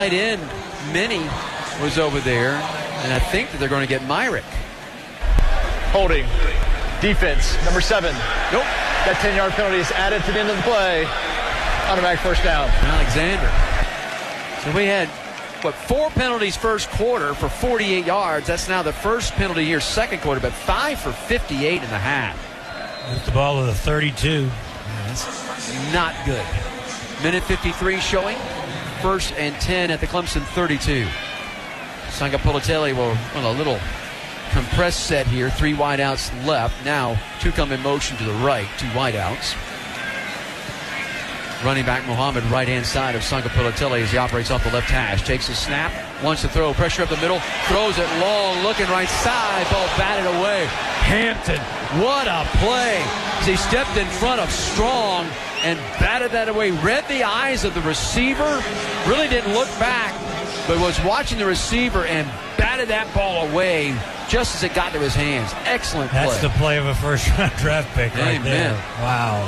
Tight end, Minnie, was over there, and I think that they're going to get Myrick. Holding. Defense, number 7. Nope. That 10-yard penalty is added to the end of the play. Automatic first down. Alexander. So we had, 4 penalties first quarter for 48 yards. That's now the first penalty here second quarter, but 5 for 58 and a half. That's the ball with a 32. That's not good. Minute 53 showing. 1st and 10 at the Clemson 32. Sangapolitelli will run a little compressed set here. 3 wideouts left. Now 2 come in motion to the right. 2 wideouts. Running back Muhammad, right-hand side of Sangapolitelli as he operates off the left hash. Takes a snap, wants to throw, pressure up the middle, throws it long, looking right side, ball batted away. Hampton, what a play as he stepped in front of Strong and batted that away. Read the eyes of the receiver, really didn't look back, but was watching the receiver and batted that ball away just as it got to his hands. Excellent play. That's the play of a first-round draft pick right there. Wow.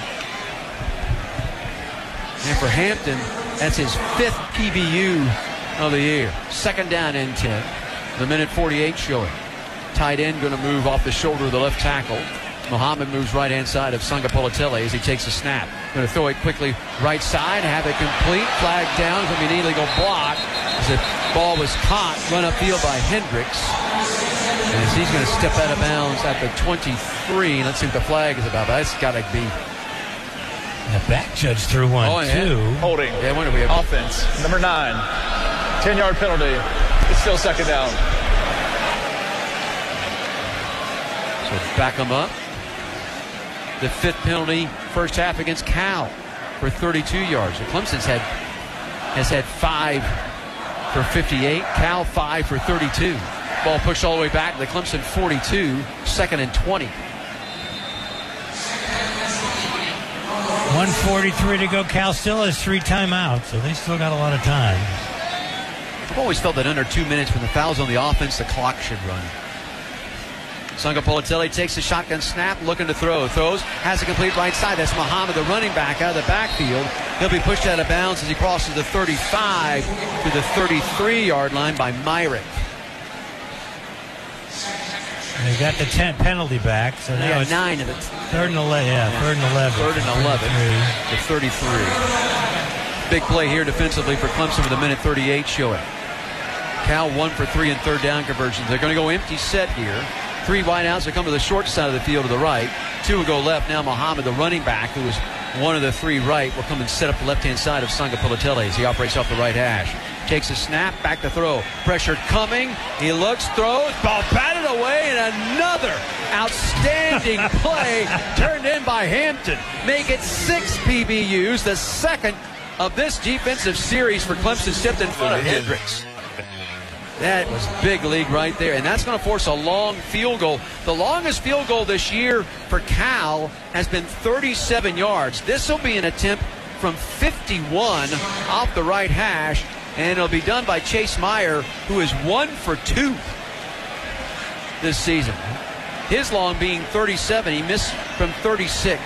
And for Hampton, that's his 5th PBU of the year. 2nd down and 10. The minute 48 showing. Tight end going to move off the shoulder of the left tackle. Muhammad moves right-hand side of Sangapolitelli as he takes a snap. Going to throw it quickly right side, have it complete, flag down. It's going to be an illegal block as the ball was caught, run upfield by Hendricks. As he's going to step out of bounds at the 23. Let's see what the flag is about. That's got to be... The back judge threw one, too. Holding. Yeah, when do we have offense? Number 9. 10-yard penalty. It's still 2nd down. So back him up. The 5th penalty first half against Cal for 32 yards. So Clemson's has had 5 for 58. Cal 5 for 32. Ball pushed all the way back to the Clemson 42. 2nd and 20. 1:43 to go. Cal still has 3 timeouts, so they still got a lot of time. I've always felt that under 2 minutes when the foul's on the offense, the clock should run. Sangapolitelli takes a shotgun snap, looking to throw. Throws, has a complete right side. That's Muhammad, the running back, out of the backfield. He'll be pushed out of bounds as he crosses the 35 to the 33-yard line by Myrick. They got the 10 penalty back, so now it's 9 of it. 3rd and 11. Yeah, 3rd and 11. 3rd and 11 to 33. Big play here defensively for Clemson with a minute 38 showing. Cal 1 for 3 in 3rd down conversions. They're going to go empty set here. 3 wideouts will come to the short side of the field to the right. 2 will go left. Now Muhammad, the running back, who was one of the 3 right, will come and set up the left-hand side of Sangapolitelli as he operates off the right hash. Takes a snap, back to throw. Pressure coming. He looks, throws, ball batted away, and another outstanding play turned in by Hampton. Make it 6 PBUs, the 2nd of this defensive series for Clemson, stepped in front of Hendricks. That was big league right there, and that's going to force a long field goal. The longest field goal this year for Cal has been 37 yards. This will be an attempt from 51 off the right hash, and it'll be done by Chase Meyer, who is 1 for 2 this season. His long being 37. He missed from 36.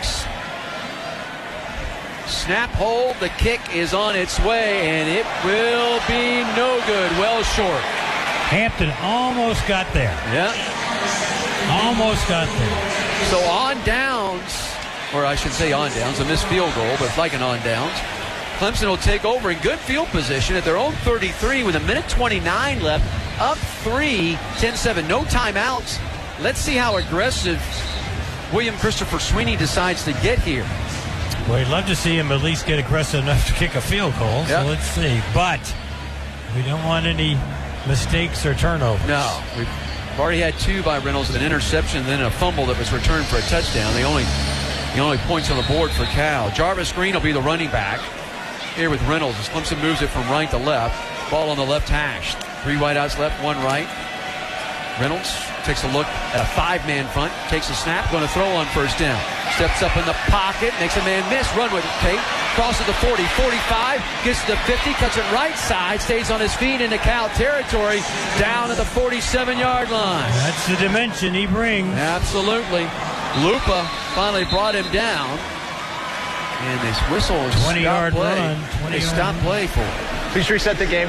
Snap hold. The kick is on its way, and it will be no good. Well short. Hampton almost got there. Yeah. Almost got there. So on downs, or I should say on downs, a missed field goal, but like an on downs. Clemson will take over in good field position at their own 33 with a minute 29 left. Up 3, 10-7, no timeouts. Let's see how aggressive William Christopher Sweeney decides to get here. Well, we'd love to see him at least get aggressive enough to kick a field goal, so let's see. But we don't want any mistakes or turnovers. No, we've already had 2 by Reynolds, an interception, then a fumble that was returned for a touchdown. The only points on the board for Cal. Jarvis Green will be the running back here with Reynolds as Clemson moves it from right to left. Ball on the left hash. 3 wideouts left, 1 right. Reynolds takes a look at a 5-man front, takes a snap, going to throw on first down. Steps up in the pocket, makes a man miss, run with it, Tate. Crosses the 40, 45, gets to the 50, cuts it right side, stays on his feet into Cal territory, down at the 47-yard line. That's the dimension he brings. Absolutely. Lupa finally brought him down. And this whistle is 20-yard run. They stopped play for it. Please reset the game.